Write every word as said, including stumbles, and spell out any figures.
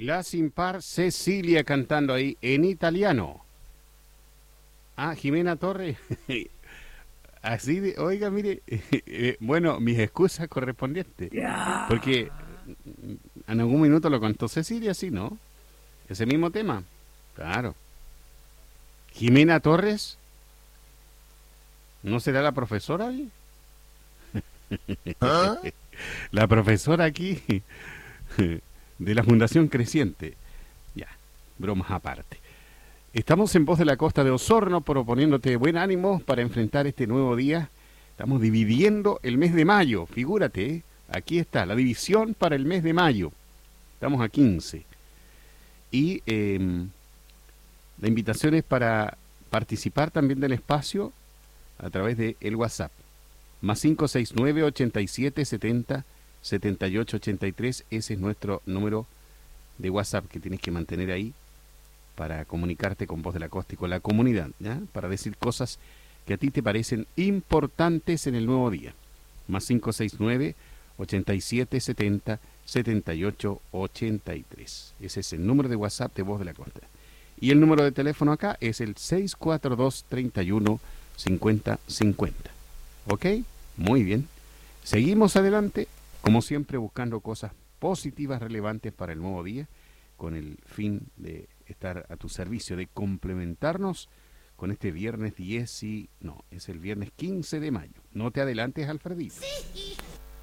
La sin par Cecilia cantando ahí en italiano. Ah, Jimena Torres. Así de, oiga, mire, eh, bueno, mis excusas correspondientes. Porque en algún minuto lo contó Cecilia, sí, ¿no? Ese mismo tema. Claro. Jimena Torres, ¿no será la profesora ahí? ¿Ah? La profesora aquí de la Fundación Creciente. Ya, bromas aparte. Estamos en Voz de la Costa de Osorno proponiéndote buen ánimo para enfrentar este nuevo día. Estamos dividiendo el mes de mayo, figúrate, ¿eh? Aquí está, la división para el mes de mayo. Estamos a quince. Y eh, la invitación es para participar también del espacio a través de el WhatsApp. Más cinco seis nueve, ochenta y siete, setenta, setenta y ocho, ochenta y tres. Ese es nuestro número de WhatsApp que tienes que mantener ahí para comunicarte con Voz de la Costa y con la comunidad, ¿ya? Para decir cosas que a ti te parecen importantes en el nuevo día. Más cinco seis nueve, ochenta y siete, setenta, setenta y ocho, ochenta y tres. Ese es el número de WhatsApp de Voz de la Costa. Y el número de teléfono acá es el seis cuatro dos, treinta y uno, cincuenta, cincuenta. ¿Ok? Muy bien. Seguimos adelante, como siempre, buscando cosas positivas, relevantes para el nuevo día, con el fin de estar a tu servicio, de complementarnos con este viernes diez y... No, es el viernes quince de mayo. No te adelantes, Alfredito.